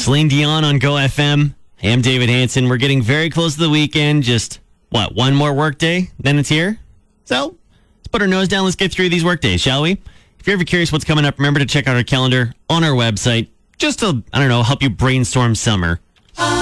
Celine Dion on Go FM. Hey, I'm David Hansen. We're getting very close to the weekend. Just, one more work day? Then it's here? So, let's put our nose down. Let's get through these work days, shall we? If you're ever curious what's coming up, remember to check out our calendar on our website. Just to, help you brainstorm summer.